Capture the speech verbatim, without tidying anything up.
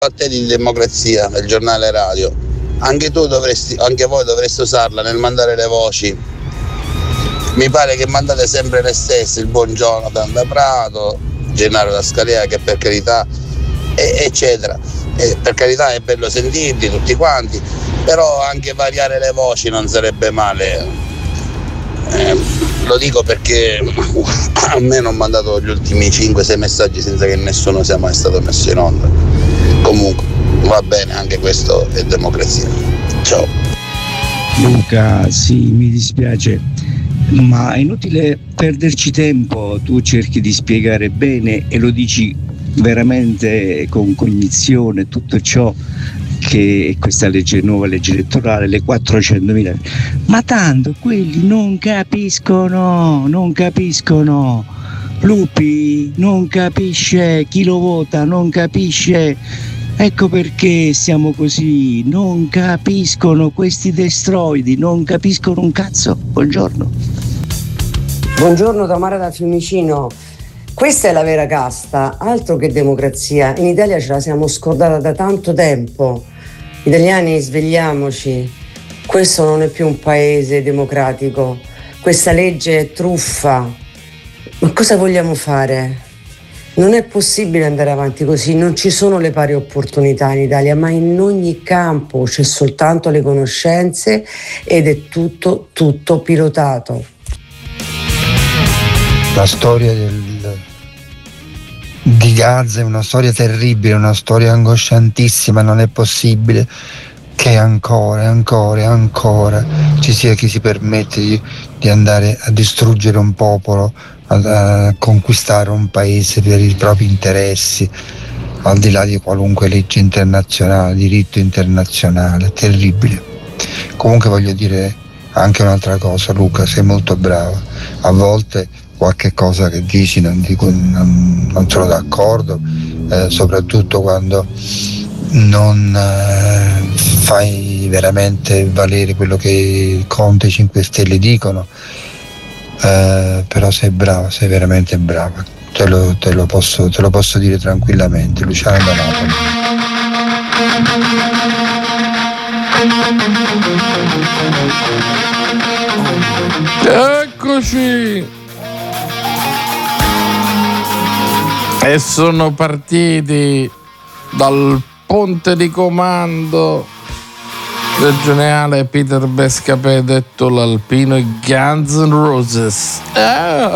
a te di Democrazia, del giornale radio, anche tu dovresti, anche voi dovreste usarla nel mandare le voci. Mi pare che mandate sempre le stesse, il buon Jonathan da Prato, Gennaro da Scalea, che per carità, e, eccetera. E per carità è bello sentirli tutti quanti, però anche variare le voci non sarebbe male. Eh, lo dico perché a me hanno mandato gli ultimi cinque sei messaggi senza che nessuno sia mai stato messo in onda. Comunque va bene, anche questo è democrazia. Ciao. Luca, sì, mi dispiace, ma è inutile perderci tempo. Tu cerchi di spiegare bene e lo dici veramente con cognizione tutto ciò che questa legge, nuova legge elettorale, le quattrocentomila, ma tanto quelli non capiscono, non capiscono. Lupi non capisce, chi lo vota non capisce, ecco perché siamo così, non capiscono questi destroidi, non capiscono un cazzo. Buongiorno. Buongiorno Tamara da Fiumicino. Questa è la vera casta, altro che democrazia. In Italia ce la siamo scordata da tanto tempo. Italiani, svegliamoci. Questo non è più un paese democratico. Questa legge è truffa. Ma cosa vogliamo fare? Non è possibile andare avanti così. Non ci sono le pari opportunità in Italia, ma in ogni campo c'è soltanto le conoscenze ed è tutto, tutto pilotato. La storia del di Gaza è una storia terribile, una storia angosciantissima. Non è possibile che ancora, ancora, ancora ci sia chi si permette di, di andare a distruggere un popolo, a, a conquistare un paese per i propri interessi, al di là di qualunque legge internazionale, diritto internazionale. È terribile. Comunque voglio dire anche un'altra cosa, Luca, sei molto brava. A volte qualche cosa che dici non, dico, non, non sono d'accordo, eh, soprattutto quando non eh, fai veramente valere quello che Conte e cinque Stelle dicono, eh, però sei brava, sei veramente brava, te lo, te lo, posso, te lo posso dire tranquillamente. Luciano da Napoli. Eccoci! E sono partiti dal ponte di comando regionale Peter Bescapè, detto l'Alpino, e Guns N' Roses. Ah!